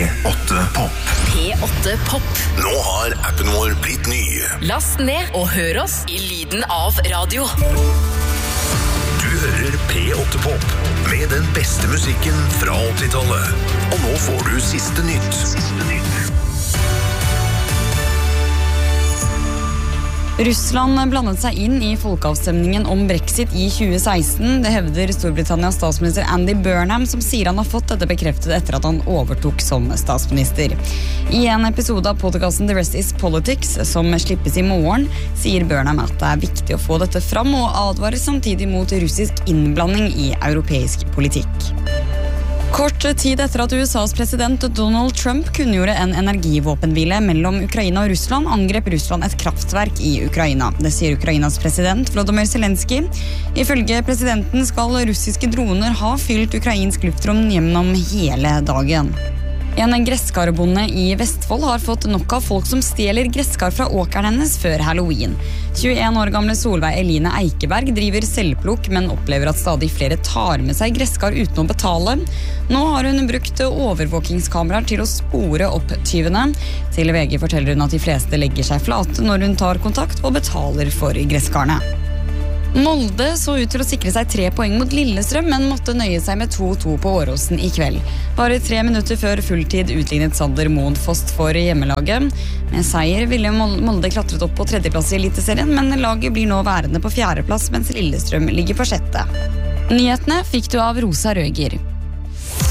P8 Pop. P8 Pop. Nå har appen vår blitt ny. Last ned og hør oss i lyden av radio. Du hører P8 Pop med den beste musikken fra 80-tallet. Og nå får du siste nytt. Russland blandet seg inn i folkeavstemningen om Brexit i 2016. Det hevder Storbritannias statsminister Andy Burnham, som sier han har fått dette bekreftet etter at han overtok som statsminister. I en episode av podcasten The Rest is Politics, som slippes i morgen, sier Burnham at det er viktig å få dette fram, og advarer samtidig mot russisk innblanding i europeisk politikk. Kort tid etter at USAs president Donald Trump kunngjorde en energivåpenhvile mellom Ukraina og Russland, angrep Russland et kraftverk i Ukraina. Det sier Ukrainas president Volodymyr Zelensky. Ifølge presidenten skal russiske droner ha fylt ukrainsk luftrom gjennom hele dagen. En gresskarbonde i Vestfold har fått nok av folk som stjeler gresskar fra åkeren hennes før Halloween. 21 år gamle Solveig Eline Eikeberg driver selvplukk, men opplever at stadig flere tar med seg gresskar uten å betale. Nå har hun brukt overvåkingskameraer til å spore opp tyvene. Til VG forteller hun at de fleste legger seg flate når hun tar kontakt og betaler for gresskarene. Molde så ut til å sikre seg 3 poeng mot Lillestrøm, men måtte nøye seg med 2-2 på Åråsen i kveld. Bare 3 minutter før fulltid utlignet Sander Moen Fost for hjemmelaget. Med seier ville Molde klatret opp på 3. plass i Eliteserien, men laget blir nå værende på 4. plass, mens Lillestrøm ligger på 6. Nyhetene fikk du av Rosa Røger.